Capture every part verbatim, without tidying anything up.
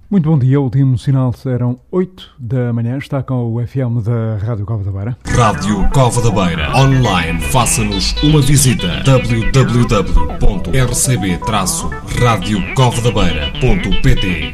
Muito bom dia, o último sinal eram oito da manhã, está com o F M da Rádio Cova da Beira. Rádio Cova da Beira, online, faça-nos uma visita, w w w ponto r c b traço rádio cova da beira ponto p t.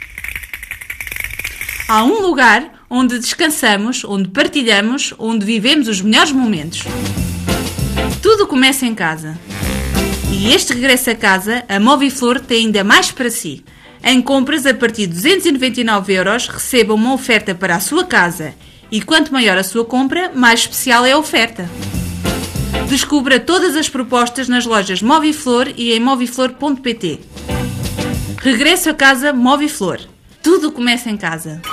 Há um lugar onde descansamos, onde partilhamos, onde vivemos os melhores momentos. Tudo começa em casa. E este regresso a casa, a Moviflor tem ainda mais para si. Em compras a partir de duzentos e noventa e nove euros, receba uma oferta para a sua casa. E quanto maior a sua compra, mais especial é a oferta. Descubra todas as propostas nas lojas Moviflor e em moviflor ponto p t. Regresso a casa Moviflor. Tudo começa em casa.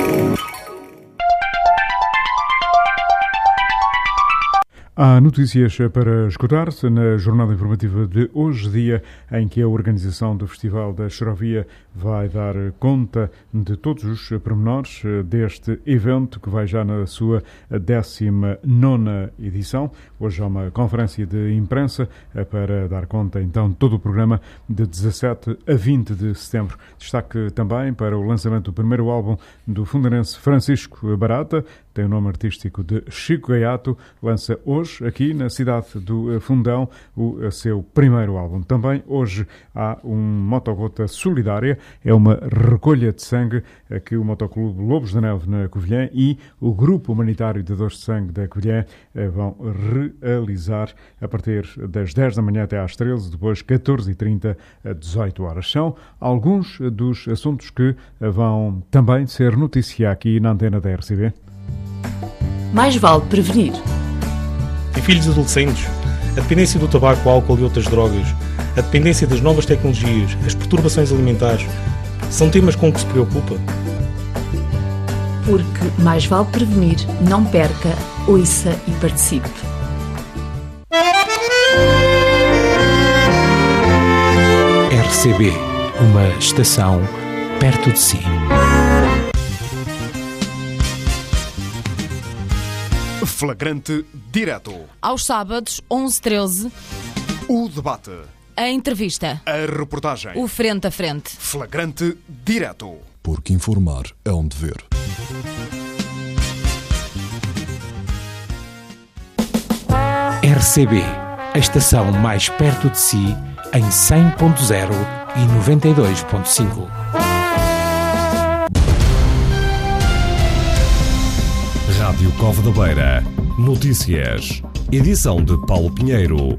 Há notícias para escutar-se na jornada informativa de hoje, dia em que a organização do Festival da Chorovia vai dar conta de todos os pormenores deste evento que vai já na sua décima nona edição. Hoje há uma conferência de imprensa para dar conta então de todo o programa de dezassete a vinte de setembro. Destaque também para o lançamento do primeiro álbum do fundanense Francisco Barata, tem o nome artístico de Chico Gaiato, lança hoje, aqui na cidade do Fundão, o seu primeiro álbum. Também hoje há um Motogota Solidária, é uma recolha de sangue que o Motoclube Lobos da Neve na Covilhã e o Grupo Humanitário de Dores de Sangue da Covilhã vão realizar a partir das dez da manhã até às treze, depois catorze e trinta a dezoito horas. São alguns dos assuntos que vão também ser notícia aqui na antena da R C B. Mais vale prevenir. Em filhos adolescentes, a dependência do tabaco, álcool e outras drogas, a dependência das novas tecnologias, as perturbações alimentares, são temas com que se preocupa? Porque mais vale prevenir, não perca, ouça e participe. R C B, uma estação perto de si. Flagrante direto. Aos sábados, onze e treze. O debate. A entrevista. A reportagem. O frente a frente. Flagrante direto. Porque informar é um dever. R C B, a estação mais perto de si, em cem ponto zero e noventa e dois ponto cinco. Rádio Cova da Beira. Notícias. Edição de Paulo Pinheiro.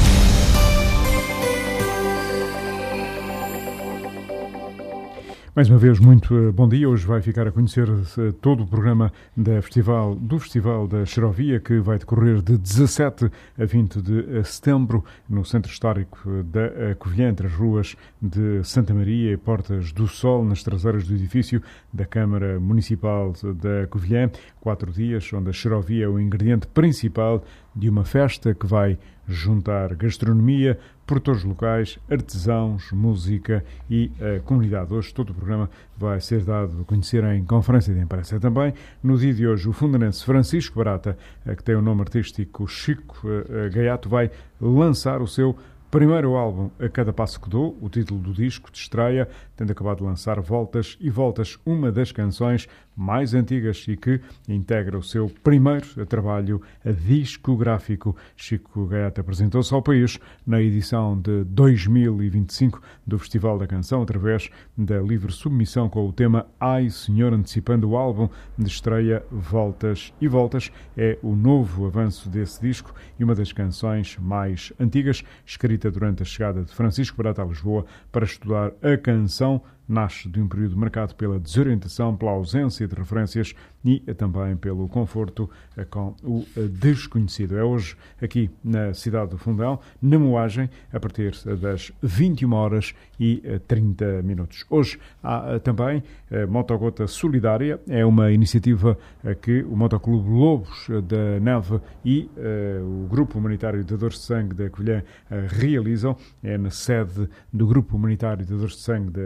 Mais uma vez, muito bom dia. Hoje vai ficar a conhecer todo o programa da festival, do Festival da Chorovia, que vai decorrer de dezassete a vinte de setembro no Centro Histórico da Covilhã, entre as ruas de Santa Maria e Portas do Sol, nas traseiras do edifício da Câmara Municipal da Covilhã. Quatro dias, onde a chorovia é o ingrediente principal de uma festa que vai juntar gastronomia, produtores locais, artesãos, música e a comunidade. Hoje todo o programa vai ser dado a conhecer em conferência de imprensa. Também, no dia de hoje, o fundanense Francisco Barata, que tem o nome artístico Chico Gaiato, vai lançar o seu primeiro álbum, A Cada Passo que Dou, o título do disco de estreia, tendo acabado de lançar Voltas e Voltas, uma das canções mais antigas e que integra o seu primeiro trabalho discográfico. Chico Gaiato apresentou-se ao país na edição de dois mil e vinte e cinco do Festival da Canção, através da livre submissão com o tema Ai Senhor, antecipando o álbum de estreia Voltas e Voltas. É o novo avanço desse disco e uma das canções mais antigas, escrita durante a chegada de Francisco Barata a Lisboa para estudar a canção. Nasce de um período marcado pela desorientação, pela ausência de referências e também pelo conforto com o desconhecido. É hoje aqui na cidade do Fundão, na Moagem, a partir das vinte e uma horas e trinta minutos. Hoje há também a Motogota Solidária, é uma iniciativa que o Motoclube Lobos da Neve e uh, o Grupo Humanitário de Dores de Sangue da Covilhã uh, realizam. É na sede do Grupo Humanitário de Dores de Sangue da Covilhã.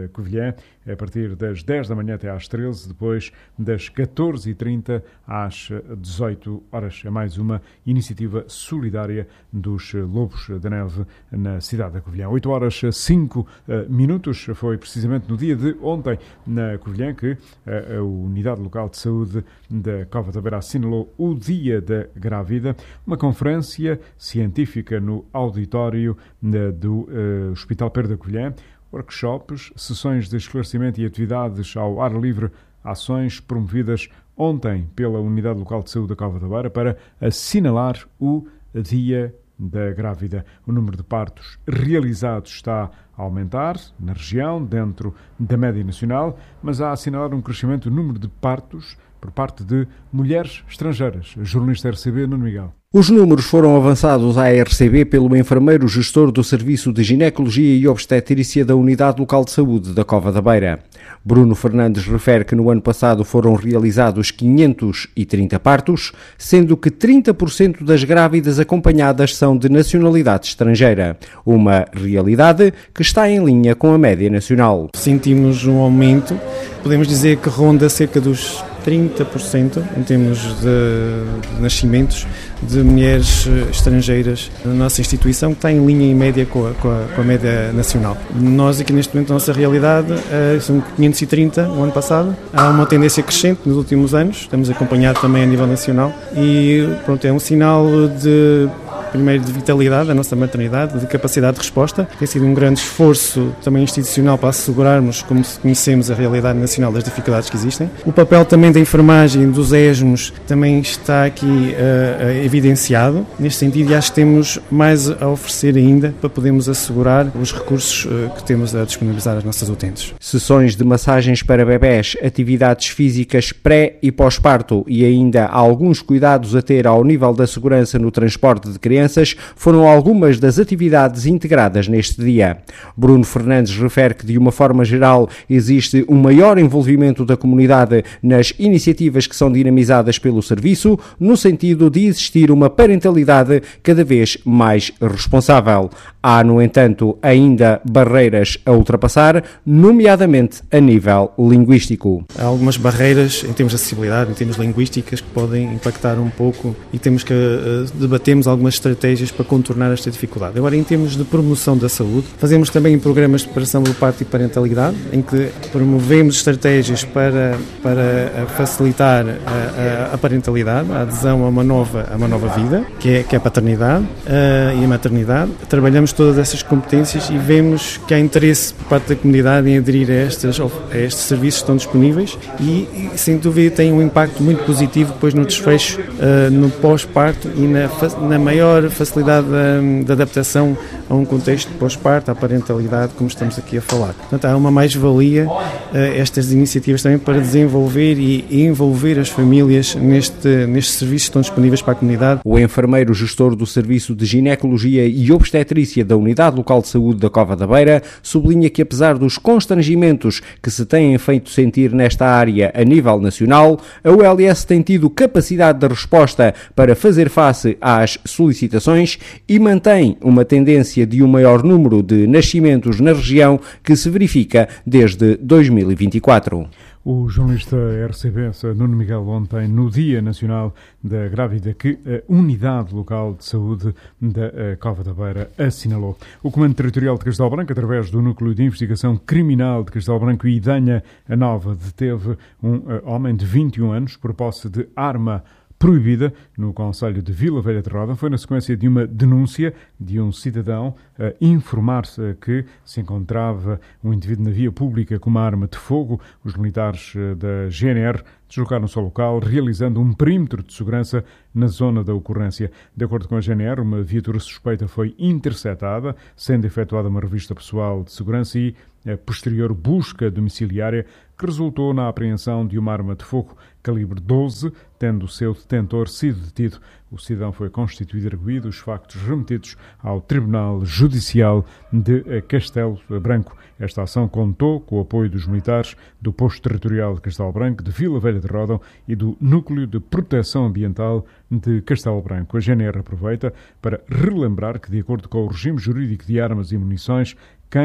Covilhã, a partir das dez da manhã até às treze, depois das catorze e trinta às dezoito horas. É mais uma iniciativa solidária dos Lobos da Neve na cidade da Covilhã. oito horas cinco minutos, foi precisamente no dia de ontem na Covilhã que a Unidade Local de Saúde da Cova da Beira assinalou o Dia da Grávida, uma conferência científica no auditório do Hospital Pedro da Covilhã, workshops, sessões de esclarecimento e atividades ao ar livre, ações promovidas ontem pela Unidade Local de Saúde da Cova da Beira para assinalar o Dia da Grávida. O número de partos realizados está a aumentar na região, dentro da média nacional, mas há a assinalar um crescimento do número de partos por parte de mulheres estrangeiras. Jornalista R C B, Nuno Miguel. Os números foram avançados à R C B pelo enfermeiro gestor do Serviço de Ginecologia e Obstetrícia da Unidade Local de Saúde da Cova da Beira. Bruno Fernandes refere que no ano passado foram realizados quinhentos e trinta partos, sendo que trinta por cento das grávidas acompanhadas são de nacionalidade estrangeira, uma realidade que está em linha com a média nacional. Sentimos um aumento, podemos dizer que ronda cerca dos trinta por cento em termos de nascimentos de mulheres estrangeiras na nossa instituição, que está em linha em média com a, com a, com a média nacional. Nós aqui neste momento, a nossa realidade é, são quinhentos e trinta no ano passado. Há uma tendência crescente nos últimos anos, estamos acompanhados também a nível nacional e pronto, é um sinal de... primeiro de vitalidade da nossa maternidade, de capacidade de resposta. Tem sido um grande esforço também institucional para assegurarmos, como conhecemos, a realidade nacional das dificuldades que existem. O papel também da enfermagem, dos ESMOS, também está aqui uh, evidenciado. Neste sentido, e acho que temos mais a oferecer ainda para podermos assegurar os recursos uh, que temos a disponibilizar às nossas utentes. Sessões de massagens para bebés, atividades físicas pré e pós-parto e ainda alguns cuidados a ter ao nível da segurança no transporte de crianças foram algumas das atividades integradas neste dia. Bruno Fernandes refere que, de uma forma geral, existe um maior envolvimento da comunidade nas iniciativas que são dinamizadas pelo serviço, no sentido de existir uma parentalidade cada vez mais responsável. Há, no entanto, ainda barreiras a ultrapassar, nomeadamente a nível linguístico. Há algumas barreiras em termos de acessibilidade, em termos linguísticas, que podem impactar um pouco e temos que uh, debatermos algumas estratégias para contornar esta dificuldade. Agora, em termos de promoção da saúde, fazemos também programas de preparação do parto e parentalidade, em que promovemos estratégias para, para facilitar a, a, a parentalidade, a adesão a uma nova, a uma nova vida, que é, que é a paternidade uh, e a maternidade. Trabalhamos todas essas competências e vemos que há interesse por parte da comunidade em aderir a, estas, a estes serviços que estão disponíveis e, e sem dúvida, tem um impacto muito positivo depois no desfecho, uh, no pós-parto e na, na maior facilidade de, de adaptação a um contexto de pós-parto, à parentalidade, como estamos aqui a falar. Portanto, há uma mais-valia uh, estas iniciativas também para desenvolver e envolver as famílias neste, nestes serviços que estão disponíveis para a comunidade. O enfermeiro gestor do Serviço de Ginecologia e Obstetrícia da Unidade Local de Saúde da Cova da Beira sublinha que, apesar dos constrangimentos que se têm feito sentir nesta área a nível nacional, a U L S tem tido capacidade de resposta para fazer face às solicitações e mantém uma tendência de um maior número de nascimentos na região que se verifica desde dois mil e vinte e quatro. O jornalista R C B, Nuno Miguel, ontem, no Dia Nacional da Grávida, que a Unidade Local de Saúde da Cova da Beira assinalou. O Comando Territorial de Castelo Branco, através do Núcleo de Investigação Criminal de Castelo Branco e Idanha Nova, deteve um homem de vinte e um anos por posse de arma proibida no concelho de Vila Velha de Roda. Foi na sequência de uma denúncia de um cidadão a informar-se que se encontrava um indivíduo na via pública com uma arma de fogo. Os militares da G N R deslocaram-se ao local, realizando um perímetro de segurança na zona da ocorrência. De acordo com a G N R, uma viatura suspeita foi interceptada, sendo efetuada uma revista pessoal de segurança e a posterior busca domiciliária que resultou na apreensão de uma arma de fogo calibre doze, tendo o seu detentor sido detido. O cidadão foi constituído e arguido, os factos remetidos ao Tribunal Judicial de Castelo Branco. Esta ação contou com o apoio dos militares do Posto Territorial de Castelo Branco, de Vila Velha de Ródão e do Núcleo de Proteção Ambiental de Castelo Branco. A G N R aproveita para relembrar que, de acordo com o regime jurídico de armas e munições, quem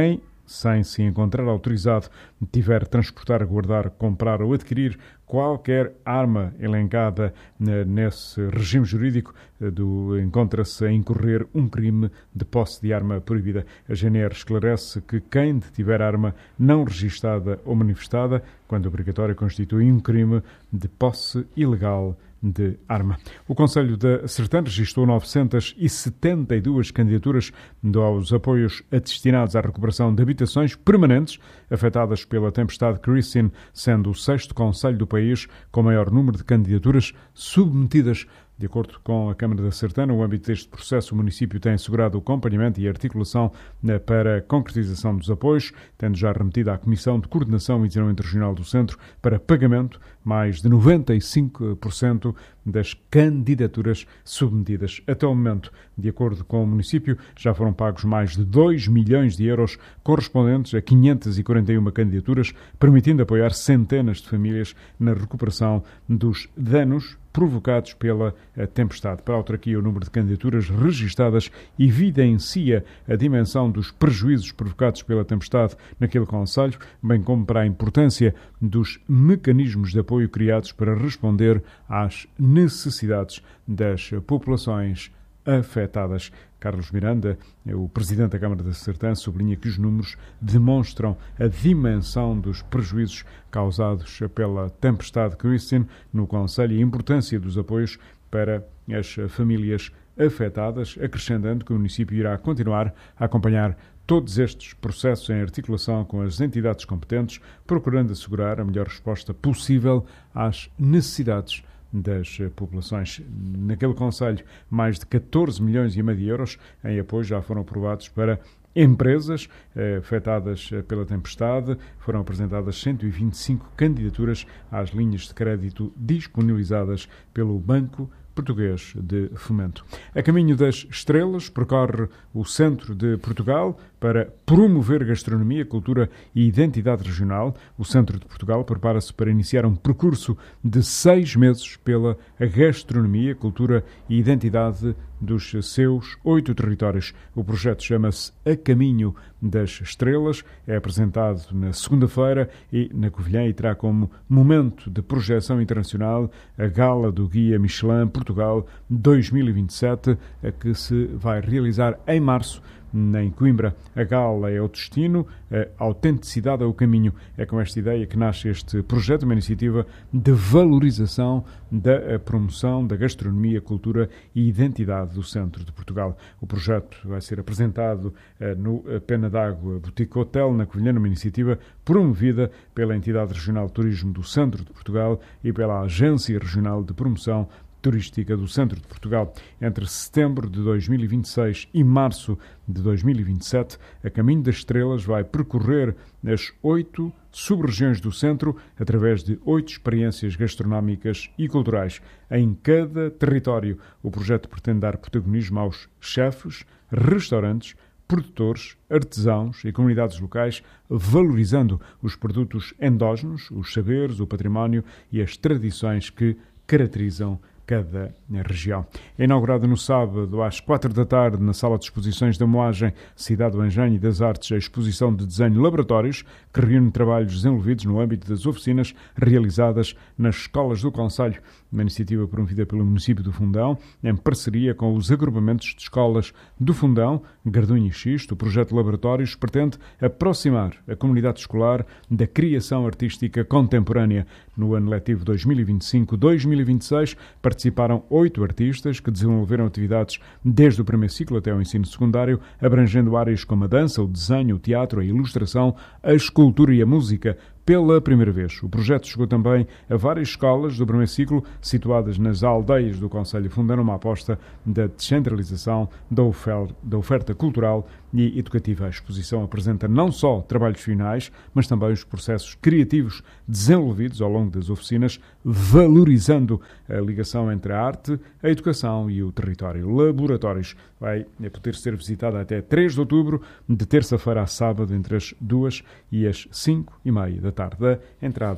sem se encontrar autorizado, tiver transportar, guardar, comprar ou adquirir qualquer arma elencada nesse regime jurídico, do, encontra-se a incorrer um crime de posse de arma proibida. A G N R esclarece que quem detiver arma não registada ou manifestada, quando obrigatória, constitui um crime de posse ilegal de arma. O Conselho da Sertã registrou novecentas e setenta e duas candidaturas aos apoios destinados à recuperação de habitações permanentes afetadas pela tempestade Christine, sendo o sexto concelho do país com maior número de candidaturas submetidas. De acordo com a Câmara da Sertã, no âmbito deste processo, o município tem assegurado o acompanhamento e articulação para a concretização dos apoios, tendo já remetido à Comissão de Coordenação e Desenvolvimento Regional do Centro para pagamento mais de noventa e cinco por cento das candidaturas submetidas. Até o momento, de acordo com o município, já foram pagos mais de dois milhões de euros correspondentes a quinhentas e quarenta e uma candidaturas, permitindo apoiar centenas de famílias na recuperação dos danos provocados pela tempestade. Para a autarquia, o número de candidaturas registadas evidencia a dimensão dos prejuízos provocados pela tempestade naquele concelho, bem como para a importância dos mecanismos de apoio criados para responder às necessidades das populações afetadas. Carlos Miranda, o presidente da Câmara da Sertã, sublinha que os números demonstram a dimensão dos prejuízos causados pela tempestade Christine no concelho e a importância dos apoios para as famílias afetadas, acrescentando que o município irá continuar a acompanhar todos estes processos em articulação com as entidades competentes, procurando assegurar a melhor resposta possível às necessidades das populações. Naquele concelho, mais de catorze milhões e meio de euros em apoio já foram aprovados para empresas eh, afetadas pela tempestade. Foram apresentadas cento e vinte e cinco candidaturas às linhas de crédito disponibilizadas pelo Banco Português de Fomento. A caminho das estrelas, percorre o centro de Portugal para promover gastronomia, cultura e identidade regional. O centro de Portugal prepara-se para iniciar um percurso de seis meses pela gastronomia, cultura e identidade dos seus oito territórios. O projeto chama-se A Caminho das Estrelas, é apresentado na segunda-feira e na Covilhã e terá como momento de projeção internacional a Gala do Guia Michelin Portugal dois mil e vinte e sete, a que se vai realizar em março em Coimbra. A gala é o destino, a autenticidade é o caminho. É com esta ideia que nasce este projeto, uma iniciativa de valorização da promoção da gastronomia, cultura e identidade do centro de Portugal. O projeto vai ser apresentado no Pena d'Água Boutique Hotel, na Covilhã, uma iniciativa promovida pela Entidade Regional de Turismo do Centro de Portugal e pela Agência Regional de Promoção Turística do Centro de Portugal. Entre setembro de dois mil e vinte e seis e março de dois mil e vinte e sete, a Caminho das Estrelas vai percorrer as oito sub-regiões do centro através de oito experiências gastronómicas e culturais. Em cada território, o projeto pretende dar protagonismo aos chefes, restaurantes, produtores, artesãos e comunidades locais, valorizando os produtos endógenos, os saberes, o património e as tradições que caracterizam cada região. É inaugurada no sábado às quatro da tarde na Sala de Exposições da Moagem, Cidade do Engenho e das Artes, a exposição de desenho Laboratórios, que reúne trabalhos desenvolvidos no âmbito das oficinas realizadas nas escolas do concelho, uma iniciativa promovida pelo município do Fundão, em parceria com os agrupamentos de escolas do Fundão, Gardunha e Xisto. O projeto Laboratórios pretende aproximar a comunidade escolar da criação artística contemporânea. No ano letivo dois mil e vinte e cinco a dois mil e vinte e seis, participaram oito artistas que desenvolveram atividades desde o primeiro ciclo até o ensino secundário, abrangendo áreas como a dança, o desenho, o teatro, a ilustração, a escultura e a música. Pela primeira vez, o projeto chegou também a várias escolas do primeiro ciclo situadas nas aldeias do concelho, fundando uma aposta da descentralização da oferta, da oferta cultural e educativa. A exposição apresenta não só trabalhos finais, mas também os processos criativos desenvolvidos ao longo das oficinas, valorizando a ligação entre a arte, a educação e o território. Laboratórios vai poder ser visitada até três de outubro, de terça-feira a sábado, entre as duas e as cinco e meia da tarde. A entrada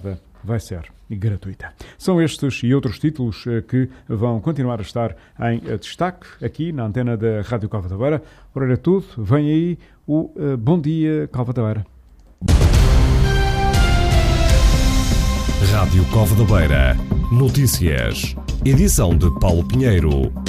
vai ser gratuita. São estes e outros títulos que vão continuar a estar em destaque aqui na antena da Rádio Cova da Beira. Ora, era tudo. Vem aí o uh, Bom Dia Cova da Beira. Rádio Cova da Beira. Notícias. Edição de Paulo Pinheiro.